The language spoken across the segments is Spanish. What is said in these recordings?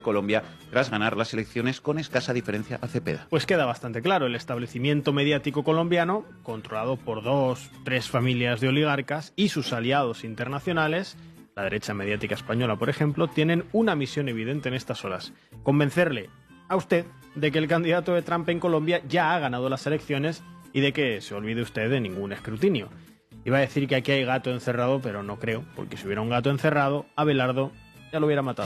Colombia tras ganar las elecciones con escasa diferencia a Cepeda. Pues queda bastante claro, el establecimiento mediático colombiano, controlado por 2-3 familias de oligarcas y sus aliados internacionales, la derecha mediática española, por ejemplo, tienen una misión evidente en estas horas: convencerle a usted de que el candidato de Trump en Colombia ya ha ganado las elecciones y de que se olvide usted de ningún escrutinio. Iba a decir que aquí hay gato encerrado, pero no creo, porque si hubiera un gato encerrado, Abelardo ya lo hubiera matado.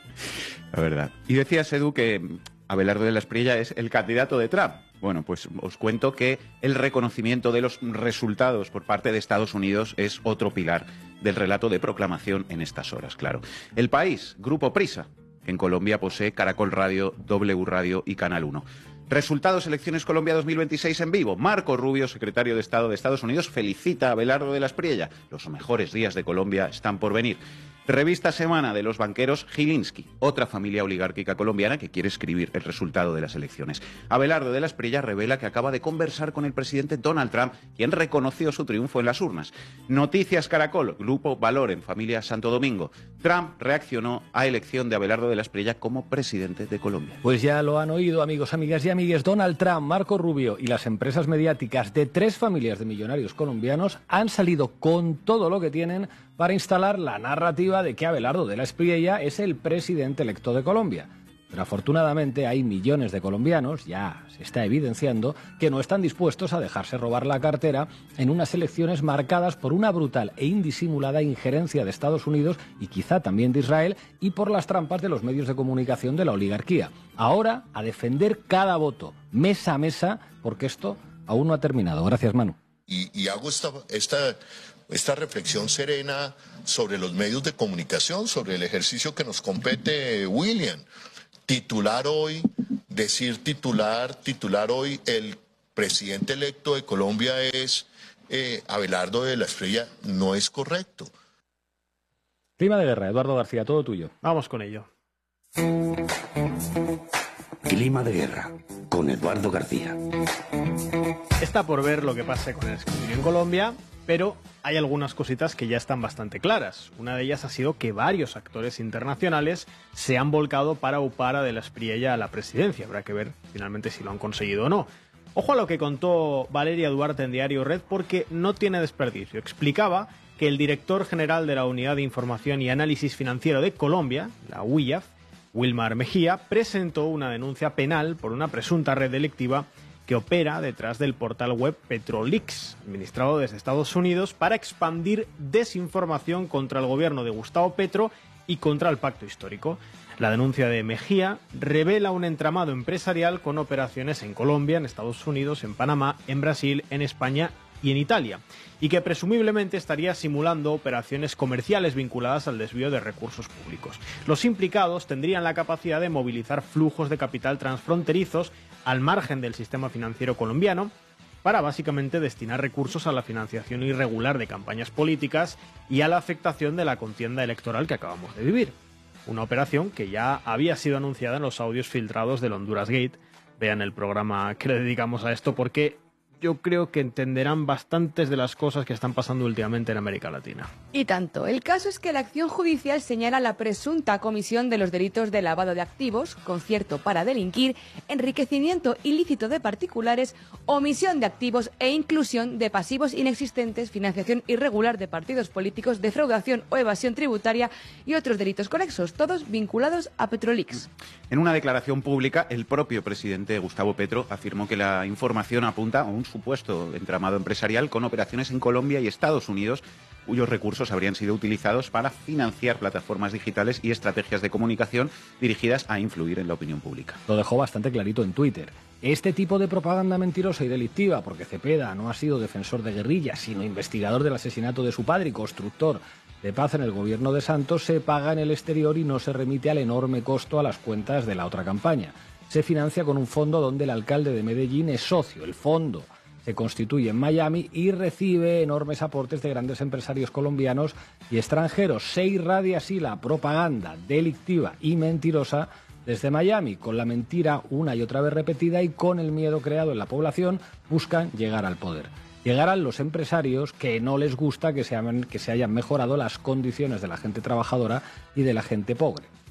La verdad. Y decías, Edu, que Abelardo de la Espriella es el candidato de Trump. Bueno, pues os cuento que el reconocimiento de los resultados por parte de Estados Unidos es otro pilar del relato de proclamación en estas horas, claro. El País, Grupo Prisa, que en Colombia posee Caracol Radio, W Radio y Canal 1. Resultados Elecciones Colombia 2026 en vivo. Marco Rubio, secretario de Estado de Estados Unidos, felicita a Abelardo de la Espriella. Los mejores días de Colombia están por venir. Revista Semana de los banqueros Gilinski, otra familia oligárquica colombiana que quiere escribir el resultado de las elecciones. Abelardo de la Espriella revela que acaba de conversar con el presidente Donald Trump, quien reconoció su triunfo en las urnas. Noticias Caracol, Grupo Valor en familia Santo Domingo. Trump reaccionó a elección de Abelardo de la Espriella como presidente de Colombia. Pues ya lo han oído, amigos, amigas y amigues. Donald Trump, Marco Rubio y las empresas mediáticas de 3 familias de millonarios colombianos han salido con todo lo que tienen para instalar la narrativa de que Abelardo de la Espriella es el presidente electo de Colombia. Pero afortunadamente hay millones de colombianos, ya se está evidenciando, que no están dispuestos a dejarse robar la cartera en unas elecciones marcadas por una brutal e indisimulada injerencia de Estados Unidos y quizá también de Israel, y por las trampas de los medios de comunicación de la oligarquía. Ahora, a defender cada voto, mesa a mesa, porque esto aún no ha terminado. Gracias, Manu. Y hago esta reflexión serena sobre los medios de comunicación, sobre el ejercicio que nos compete, William. Titular hoy, decir titular hoy, el presidente electo de Colombia es Abelardo de la Espriella, no es correcto. Clima de guerra, Eduardo García, todo tuyo. Vamos con ello. Clima de guerra, con Eduardo García. Está por ver lo que pase con el escrutinio en Colombia, pero hay algunas cositas que ya están bastante claras. Una de ellas ha sido que varios actores internacionales se han volcado para upar a de la Espriella a la presidencia. Habrá que ver finalmente si lo han conseguido o no. Ojo a lo que contó Valeria Duarte en Diario Red, porque no tiene desperdicio. Explicaba que el director general de la Unidad de Información y Análisis Financiero de Colombia, la UIAF, Wilmar Mejía, presentó una denuncia penal por una presunta red delictiva que opera detrás del portal web Petrolix, administrado desde Estados Unidos, para expandir desinformación contra el gobierno de Gustavo Petro y contra el pacto histórico. La denuncia de Mejía revela un entramado empresarial con operaciones en Colombia, en Estados Unidos, en Panamá, en Brasil, en España y en Italia, y que presumiblemente estaría simulando operaciones comerciales vinculadas al desvío de recursos públicos. Los implicados tendrían la capacidad de movilizar flujos de capital transfronterizos al margen del sistema financiero colombiano para básicamente destinar recursos a la financiación irregular de campañas políticas y a la afectación de la contienda electoral que acabamos de vivir. Una operación que ya había sido anunciada en los audios filtrados del Honduras Gate. Vean el programa que le dedicamos a esto, porque yo creo que entenderán bastantes de las cosas que están pasando últimamente en América Latina. Y tanto. El caso es que la acción judicial señala la presunta comisión de los delitos de lavado de activos, concierto para delinquir, enriquecimiento ilícito de particulares, omisión de activos e inclusión de pasivos inexistentes, financiación irregular de partidos políticos, defraudación o evasión tributaria y otros delitos conexos, todos vinculados a Petrolix. En una declaración pública, el propio presidente Gustavo Petro afirmó que la información apunta a un supuesto entramado empresarial con operaciones en Colombia y Estados Unidos, cuyos recursos habrían sido utilizados para financiar plataformas digitales y estrategias de comunicación dirigidas a influir en la opinión pública. Lo dejó bastante clarito en Twitter. Este tipo de propaganda mentirosa y delictiva, porque Cepeda no ha sido defensor de guerrillas, sino investigador del asesinato de su padre y constructor de paz en el gobierno de Santos, se paga en el exterior y no se remite al enorme costo a las cuentas de la otra campaña. Se financia con un fondo donde el alcalde de Medellín es socio. El fondo se constituye en Miami y recibe enormes aportes de grandes empresarios colombianos y extranjeros. Se irradia así la propaganda delictiva y mentirosa desde Miami. Con la mentira una y otra vez repetida y con el miedo creado en la población, buscan llegar al poder. Llegarán los empresarios que no les gusta que se hayan mejorado las condiciones de la gente trabajadora y de la gente pobre.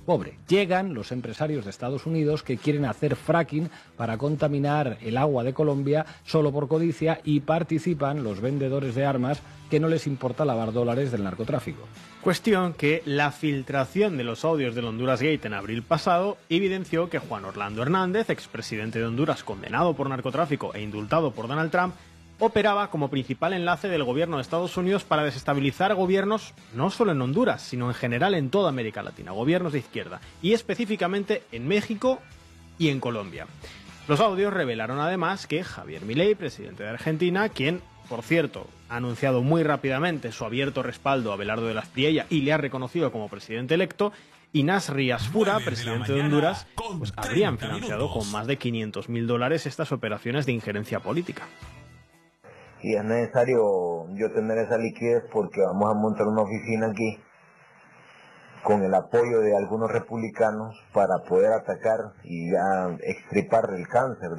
pobre. Llegan los empresarios de Estados Unidos que quieren hacer fracking para contaminar el agua de Colombia solo por codicia, y participan los vendedores de armas que no les importa lavar dólares del narcotráfico. Cuestión que la filtración de los audios del Honduras Gate en abril pasado evidenció que Juan Orlando Hernández, expresidente de Honduras condenado por narcotráfico e indultado por Donald Trump, operaba como principal enlace del gobierno de Estados Unidos para desestabilizar gobiernos no solo en Honduras, sino en general en toda América Latina, gobiernos de izquierda, y específicamente en México y en Colombia. Los audios revelaron además que Javier Milei, presidente de Argentina, quien, por cierto, ha anunciado muy rápidamente su abierto respaldo a Abelardo de la Espriella y le ha reconocido como presidente electo, y Nasri Asfura, presidente de Honduras, pues habrían financiado con más de $500.000 estas operaciones de injerencia política. Y es necesario yo tener esa liquidez porque vamos a montar una oficina aquí con el apoyo de algunos republicanos para poder atacar y ya extirpar el cáncer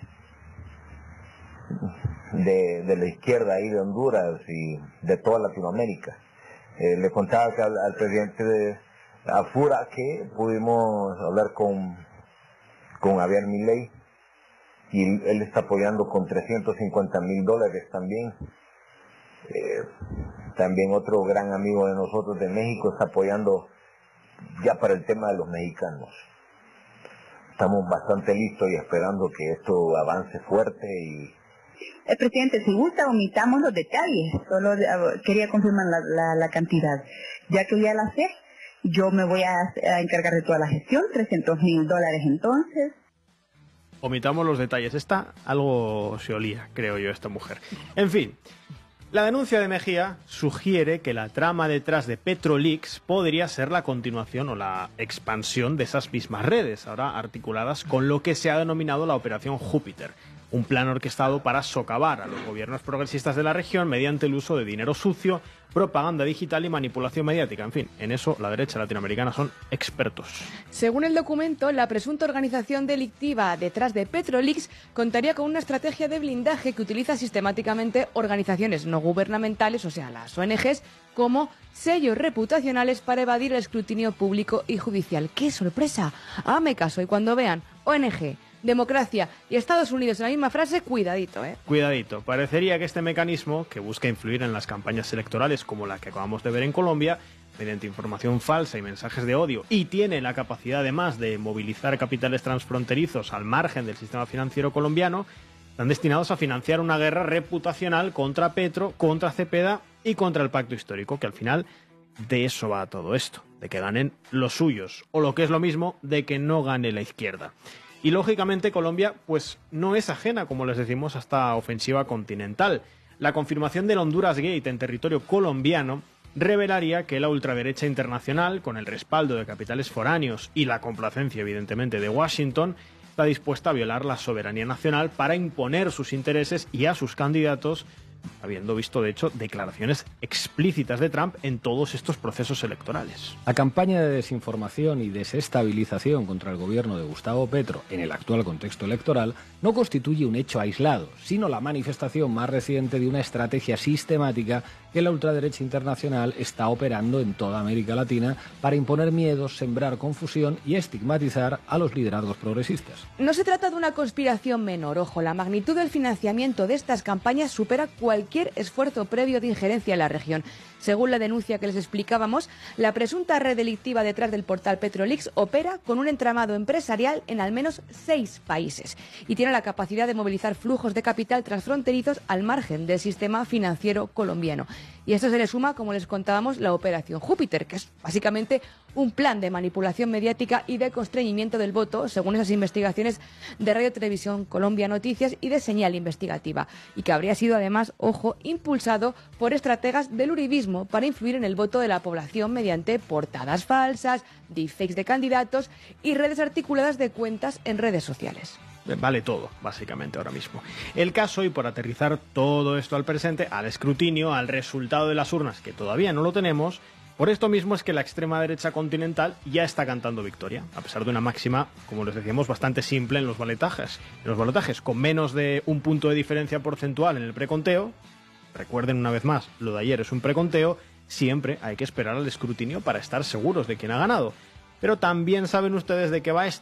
de la izquierda ahí de Honduras y de toda Latinoamérica. Le contaba al presidente de Asfura que pudimos hablar con Javier Milei, y él está apoyando con $350.000 también. También otro gran amigo de nosotros de México está apoyando ya para el tema de los mexicanos. Estamos bastante listos y esperando que esto avance fuerte. Y presidente, si gusta, omitamos los detalles. Solo quería confirmar la cantidad. Ya que ya la sé, yo me voy a encargar de toda la gestión, $300.000 entonces. Omitamos los detalles. Algo se olía, creo yo, esta mujer. En fin, la denuncia de Mejía sugiere que la trama detrás de Petroleaks podría ser la continuación o la expansión de esas mismas redes, ahora articuladas con lo que se ha denominado la Operación Júpiter, un plan orquestado para socavar a los gobiernos progresistas de la región mediante el uso de dinero sucio, propaganda digital y manipulación mediática. En fin, en eso la derecha latinoamericana son expertos. Según el documento, la presunta organización delictiva detrás de Petroleaks contaría con una estrategia de blindaje que utiliza sistemáticamente organizaciones no gubernamentales, o sea, las ONGs, como sellos reputacionales para evadir el escrutinio público y judicial. ¡Qué sorpresa! Hágame caso y cuando vean ONG, democracia y Estados Unidos en la misma frase, cuidadito, ¿eh? Cuidadito. Parecería que este mecanismo, que busca influir en las campañas electorales como la que acabamos de ver en Colombia, mediante información falsa y mensajes de odio, y tiene la capacidad además de movilizar capitales transfronterizos al margen del sistema financiero colombiano, están destinados a financiar una guerra reputacional contra Petro, contra Cepeda y contra el pacto histórico, que al final de eso va todo esto, de que ganen los suyos, o lo que es lo mismo, de que no gane la izquierda. Y lógicamente Colombia pues no es ajena, como les decimos, a esta ofensiva continental. La confirmación del Honduras Gate en territorio colombiano revelaría que la ultraderecha internacional, con el respaldo de capitales foráneos y la complacencia evidentemente de Washington, está dispuesta a violar la soberanía nacional para imponer sus intereses y a sus candidatos, habiendo visto, de hecho, declaraciones explícitas de Trump en todos estos procesos electorales. La campaña de desinformación y desestabilización contra el gobierno de Gustavo Petro en el actual contexto electoral no constituye un hecho aislado, sino la manifestación más reciente de una estrategia sistemática que la ultraderecha internacional está operando en toda América Latina para imponer miedos, sembrar confusión y estigmatizar a los liderazgos progresistas. No se trata de una conspiración menor, ojo, la magnitud del financiamiento de estas campañas supera cualquier esfuerzo previo de injerencia en la región. Según la denuncia que les explicábamos, la presunta red delictiva detrás del portal Petroleaks opera con un entramado empresarial en al menos 6 países y tiene la capacidad de movilizar flujos de capital transfronterizos al margen del sistema financiero colombiano. Y a esto se le suma, como les contábamos, la Operación Júpiter, que es básicamente un plan de manipulación mediática y de constreñimiento del voto, según esas investigaciones de Radio Televisión Colombia Noticias y de Señal Investigativa, y que habría sido además, ojo, impulsado por estrategas del uribismo para influir en el voto de la población mediante portadas falsas, deepfakes de candidatos y redes articuladas de cuentas en redes sociales. Vale todo, básicamente, ahora mismo. El caso, y por aterrizar todo esto al presente, al escrutinio, al resultado de las urnas, que todavía no lo tenemos, por esto mismo es que la extrema derecha continental ya está cantando victoria, a pesar de una máxima, como les decíamos, bastante simple en los balotajes. En los balotajes, con menos de un punto de diferencia porcentual en el preconteo, recuerden una vez más, lo de ayer es un preconteo, siempre hay que esperar al escrutinio para estar seguros de quién ha ganado. pero también saben ustedes de qué va esto.